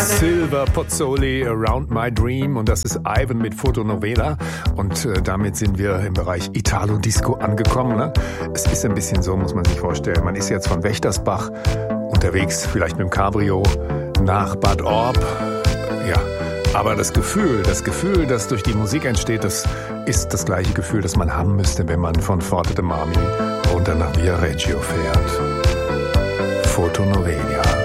Silver Pozzoli, Around My Dream, und das ist Ivan mit Fotonovela, und damit sind wir im Bereich Italo-Disco angekommen. Ne? Es ist ein bisschen so, muss man sich vorstellen, man ist jetzt von Wächtersbach unterwegs, vielleicht mit dem Cabrio, nach Bad Orb, ja, aber das Gefühl, das durch die Musik entsteht, das ist das gleiche Gefühl, das man haben müsste, wenn man von Forte de Marmi runter nach Viareggio fährt. Fotonovela.